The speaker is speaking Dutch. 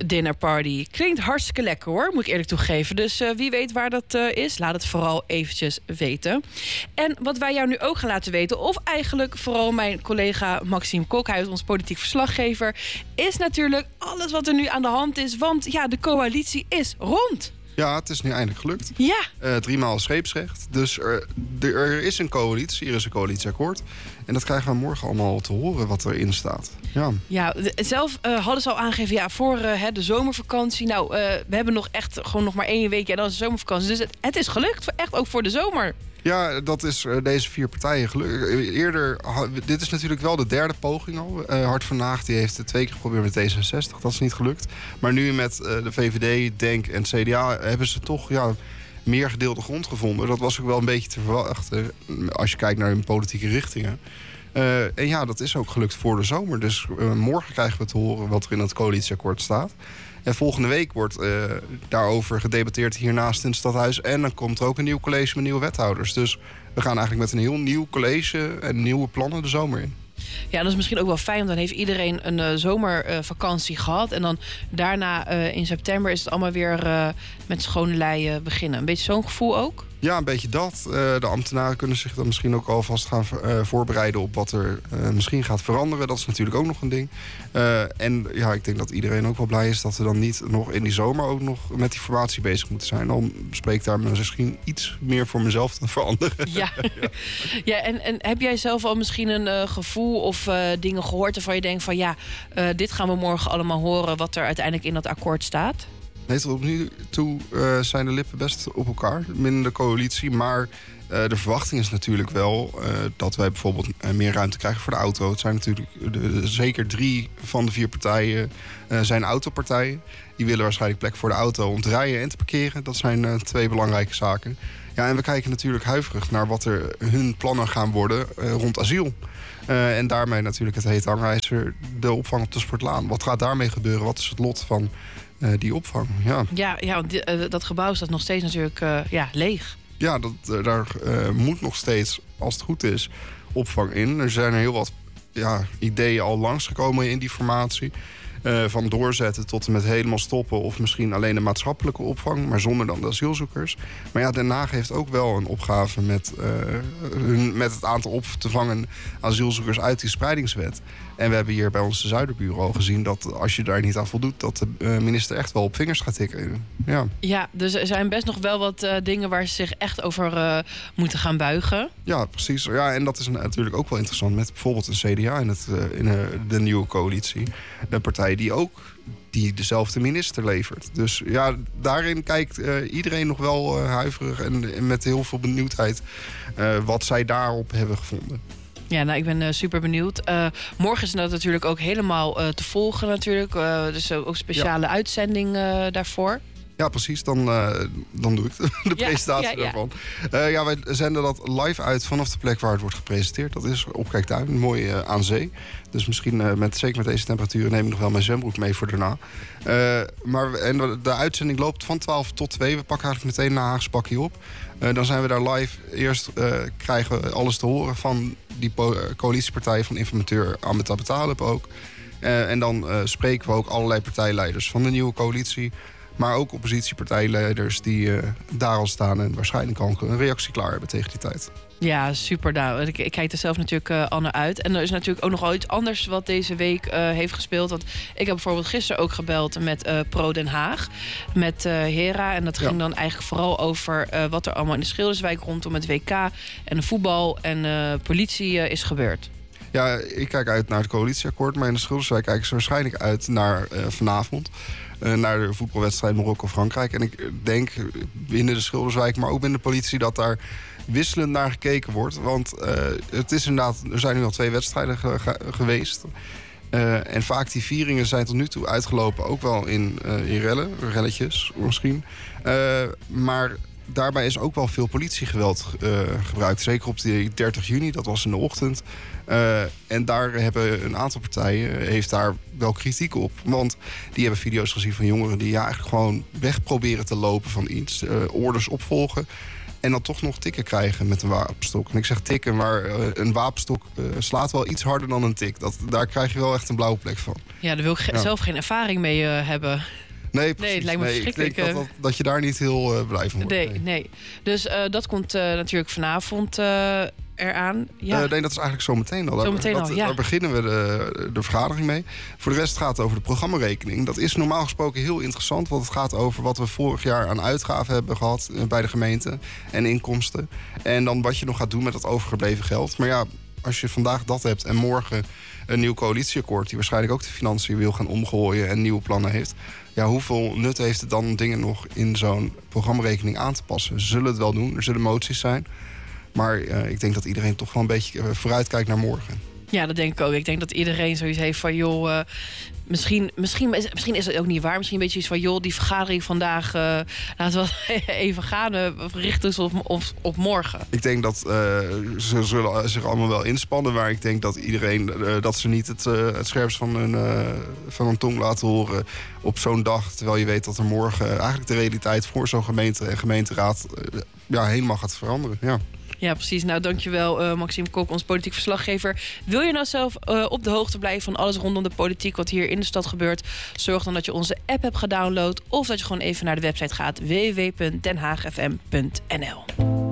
dinnerparty. Klinkt hartstikke lekker hoor, moet ik eerlijk toegeven. Dus wie weet waar dat is, laat het vooral eventjes weten. En wat wij jou nu ook gaan laten weten, of eigenlijk vooral mijn collega Maxime Kokhuis, ons politiek verslaggever, is natuurlijk alles wat er nu aan de hand is. Want ja, de coalitie is rond. Ja, het is nu eindelijk gelukt. Ja. 3 maal scheepsrecht. Dus er is een coalitie, er is een coalitieakkoord. En dat krijgen we morgen allemaal te horen wat erin staat. Ja, zelf hadden ze al aangegeven, ja, voor de zomervakantie. Nou, we hebben nog echt gewoon nog maar 1 week. Ja, dan is de zomervakantie. Dus het is gelukt, echt ook voor de zomer. Ja, dat is deze 4 partijen gelukt. Eerder, dit is natuurlijk wel de 3e poging al. Hart van Haag die heeft het 2 keer geprobeerd met D66. Dat is niet gelukt. Maar nu met de VVD, DENK en CDA hebben ze toch meer gedeelde grond gevonden. Dat was ook wel een beetje te verwachten als je kijkt naar hun politieke richtingen. En ja, dat is ook gelukt voor de zomer. Dus morgen krijgen we te horen wat er in het coalitieakkoord staat. En volgende week wordt daarover gedebatteerd hiernaast in het stadhuis. En dan komt er ook een nieuw college met nieuwe wethouders. Dus we gaan eigenlijk met een heel nieuw college en nieuwe plannen de zomer in. Ja, dat is misschien ook wel fijn, want dan heeft iedereen een zomervakantie gehad. En dan daarna in september is het allemaal weer met schone lei beginnen. Een beetje zo'n gevoel ook? Ja, een beetje dat. De ambtenaren kunnen zich dan misschien ook alvast gaan voorbereiden op wat er misschien gaat veranderen. Dat is natuurlijk ook nog een ding. En ja, ik denk dat iedereen ook wel blij is dat we dan niet nog in die zomer ook nog met die formatie bezig moeten zijn. Dan spreek ik daar misschien iets meer voor mezelf dan voor anderen. Ja, ja en heb jij zelf al misschien een gevoel of dingen gehoord waarvan je denkt van ja, dit gaan we morgen allemaal horen wat er uiteindelijk in dat akkoord staat? Nee, tot nu toe zijn de lippen best op elkaar, binnen de coalitie. Maar de verwachting is natuurlijk wel dat wij bijvoorbeeld meer ruimte krijgen voor de auto. Het zijn natuurlijk zeker 3 van de 4 partijen zijn autopartijen. Die willen waarschijnlijk plek voor de auto om te rijden en te parkeren. Dat zijn 2 belangrijke zaken. Ja, en we kijken natuurlijk huiverig naar wat er hun plannen gaan worden rond asiel. En daarmee natuurlijk het hete hangijzer, de opvang op de Sportlaan. Wat gaat daarmee gebeuren? Wat is het lot van die opvang? Ja, want dat gebouw staat nog steeds natuurlijk leeg. Ja, daar moet nog steeds, als het goed is, opvang in. Er zijn heel wat ideeën al langsgekomen in die formatie. Van doorzetten tot en met helemaal stoppen of misschien alleen de maatschappelijke opvang, maar zonder dan de asielzoekers. Maar ja, Den Haag heeft ook wel een opgave met het aantal op te vangen asielzoekers uit die spreidingswet. En we hebben hier bij onze zuiderburen al gezien dat als je daar niet aan voldoet, dat de minister echt wel op vingers gaat tikken. Ja, dus er zijn best nog wel wat dingen waar ze zich echt over moeten gaan buigen. Ja, precies. Ja, en dat is natuurlijk ook wel interessant met bijvoorbeeld een CDA in de nieuwe coalitie. De partij die dezelfde minister levert. Dus ja, daarin kijkt iedereen nog wel huiverig en met heel veel benieuwdheid wat zij daarop hebben gevonden. Ja, nou, ik ben super benieuwd. Morgen is dat natuurlijk ook helemaal te volgen natuurlijk. Dus ook speciale uitzending daarvoor. Ja, precies. Dan doe ik de presentatie daarvan. Wij zenden dat live uit vanaf de plek waar het wordt gepresenteerd. Dat is op Kijkduin, mooi aan zee. Dus misschien, zeker met deze temperaturen, neem ik nog wel mijn zwembroek mee voor daarna. En de uitzending loopt van 12 tot 2. We pakken eigenlijk meteen een Haagse pakje op. Dan zijn we daar live. Eerst krijgen we alles te horen van die coalitiepartijen van informateur Amita Betalib ook. En dan spreken we ook allerlei partijleiders van de nieuwe coalitie. Maar ook oppositiepartijleiders die daar al staan en waarschijnlijk al een reactie klaar hebben tegen die tijd. Ja, super. Nou, ik kijk er zelf natuurlijk al naar uit. En er is natuurlijk ook nog wel iets anders wat deze week heeft gespeeld. Want ik heb bijvoorbeeld gisteren ook gebeld met Pro Den Haag. Met Hera. En dat ging dan eigenlijk vooral over wat er allemaal in de Schilderswijk rondom het WK en de voetbal en politie is gebeurd. Ja, ik kijk uit naar het coalitieakkoord. Maar in de Schilderswijk kijken ze waarschijnlijk uit naar vanavond. Naar de voetbalwedstrijd Marokko-Frankrijk. En ik denk binnen de Schilderswijk, maar ook binnen de politie, dat daar wisselend naar gekeken wordt. Want het is inderdaad, er zijn nu al 2 wedstrijden geweest. En vaak die vieringen zijn tot nu toe uitgelopen, ook wel in relletjes misschien. Maar daarbij is ook wel veel politiegeweld gebruikt. Zeker op die 30 juni, dat was in de ochtend. En daar hebben een aantal partijen heeft daar wel kritiek op. Want die hebben video's gezien van jongeren die eigenlijk gewoon weg proberen te lopen van iets. Orders opvolgen. En dan toch nog tikken krijgen met een wapenstok. En ik zeg tikken, maar een wapenstok slaat wel iets harder dan een tik. Daar krijg je wel echt een blauwe plek van. Ja, daar wil ik zelf geen ervaring mee hebben. Nee, precies. Nee, het lijkt me verschrikkelijk. Ik denk dat je daar niet heel blij van wordt. Nee. Dus dat komt natuurlijk vanavond eraan. Ja. Nee, dat is eigenlijk zo meteen al. Daar beginnen we de vergadering mee. Voor de rest gaat het over de programmarekening. Dat is normaal gesproken heel interessant. Want het gaat over wat we vorig jaar aan uitgaven hebben gehad bij de gemeente. En inkomsten. En dan wat je nog gaat doen met dat overgebleven geld. Maar ja, als je vandaag dat hebt en morgen een nieuw coalitieakkoord... die waarschijnlijk ook de financiën wil gaan omgooien en nieuwe plannen heeft... ja, hoeveel nut heeft het dan om dingen nog in zo'n programmarekening aan te passen? Ze zullen het wel doen, er zullen moties zijn. Maar ik denk dat iedereen toch wel een beetje vooruitkijkt naar morgen. Ja, dat denk ik ook. Ik denk dat iedereen zoiets heeft van... joh, misschien is het ook niet waar. Misschien een beetje iets van... joh, die vergadering vandaag... laten we even gaan. Richten ons op morgen. Ik denk dat ze zullen zich allemaal wel inspannen. Maar ik denk dat iedereen... dat ze niet het scherpst van hun tong laten horen... op zo'n dag. Terwijl je weet dat er morgen... eigenlijk de realiteit voor zo'n gemeente en gemeenteraad... helemaal gaat veranderen. Ja. Ja, precies. Nou, dankjewel Maxime Kok, ons politiek verslaggever. Wil je nou zelf op de hoogte blijven van alles rondom de politiek... wat hier in de stad gebeurt? Zorg dan dat je onze app hebt gedownload... of dat je gewoon even naar de website gaat www.denhaagfm.nl.